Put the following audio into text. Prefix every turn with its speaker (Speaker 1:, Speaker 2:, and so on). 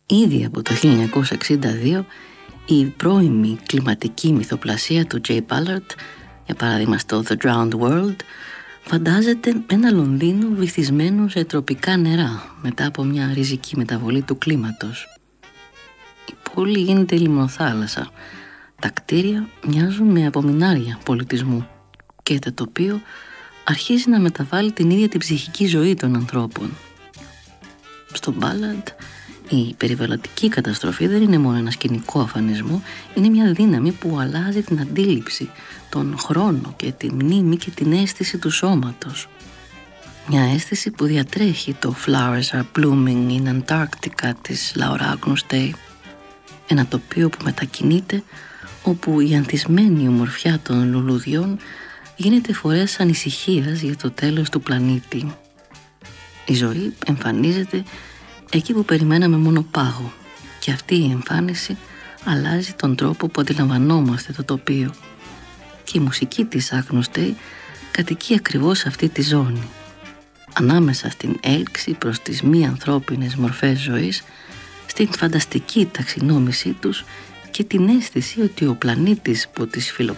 Speaker 1: Ήδη από το 1962 η πρώιμη κλιματική μυθοπλασία του J. Ballard, για παράδειγμα στο The Drowned World, φαντάζεται ένα Λονδίνο βυθισμένο σε τροπικά νερά μετά από μια ριζική μεταβολή του κλίματος. Η πόλη γίνεται λιμνοθάλασσα. Τα κτίρια μοιάζουν με απομεινάρια πολιτισμού και το τοπίο αρχίζει να μεταβάλει την ίδια την ψυχική ζωή των ανθρώπων. Στο Ballard η περιβαλλοντική καταστροφή δεν είναι μόνο ένα σκηνικό αφανισμό, είναι μια δύναμη που αλλάζει την αντίληψη, τον χρόνο και τη μνήμη και την αίσθηση του σώματος. Μια αίσθηση που διατρέχει το «Flowers are blooming in Antarctica» της Laura Agnus Dei. Ένα τοπίο που μετακινείται, όπου η ανθισμένη ομορφιά των λουλουδιών γίνεται φορές ανησυχίας για το τέλος του πλανήτη. Η ζωή εμφανίζεται εκεί που περιμέναμε μόνο πάγο, και αυτή η εμφάνιση αλλάζει τον τρόπο που αντιλαμβανόμαστε το τοπίο. Και η μουσική της Agnus Dei κατοικεί ακριβώς σε αυτή τη ζώνη, ανάμεσα στην έλξη προς τις μη ανθρώπινες μορφές ζωής, στην φανταστική ταξινόμησή τους και την αίσθηση ότι ο πλανήτης που τις φιλοξενεί